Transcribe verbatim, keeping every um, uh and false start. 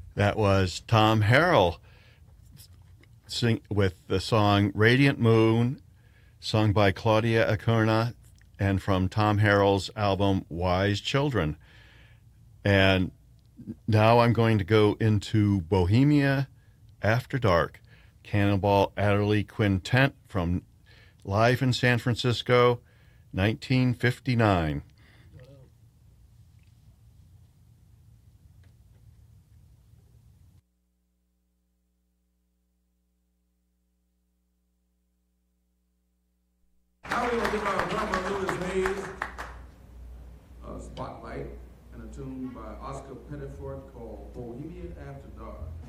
That was Tom Harrell sing with the song Radiant Moon, sung by Claudia Acurna and from Tom Harrell's album Wise Children. And now I'm going to go into Bohemia After Dark, Cannonball Adderley Quintet from live in San Francisco, nineteen fifty-nine. Now we're going to give our drummer Louis Hayes a spotlight and a tune by Oscar Pettiford called Bohemian After Dark.